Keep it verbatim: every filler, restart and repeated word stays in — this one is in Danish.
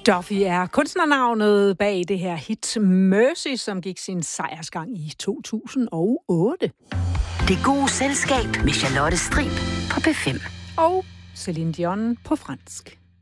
Duffy er kunstnernavnet bag det her hit Mercy, som gik sin sejrsgang i to tusind og otte. Det gode selskab med Charlotte Strib på P fem. Og Céline Dion på fransk.